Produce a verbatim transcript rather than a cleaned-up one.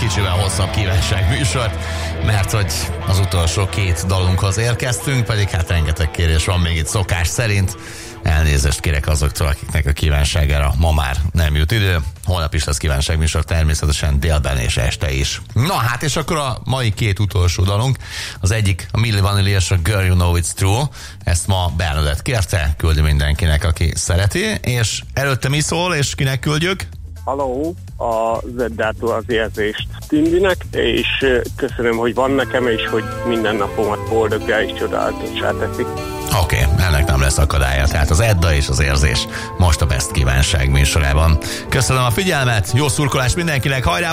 kicsivel hosszabb kívánság műsort, mert hogy az utolsó két dalunkhoz érkeztünk, pedig hát rengeteg kérés van még itt szokás szerint. Elnézést kérek azoktól, akiknek a kívánságára ma már nem jut idő. Holnap is lesz kívánságműsor, természetesen délben és este is. Na hát, és akkor a mai két utolsó dalunk. Az egyik a Milli Vanilli és a Girl You Know It's True. Ezt ma Bernadett kérte, küldi mindenkinek, aki szereti. És előtte mi szól, és kinek küldjük? Halló, a Zeddától az érzést Tindinek, és köszönöm, hogy van nekem, és hogy minden napomat boldoggá és csodálatossá teszik. Oké, okay, ennek nem lesz akadálya, tehát az Edda és az érzés most a Best kívánság műsorában. Köszönöm a figyelmet, jó szurkolást mindenkinek, hajrá!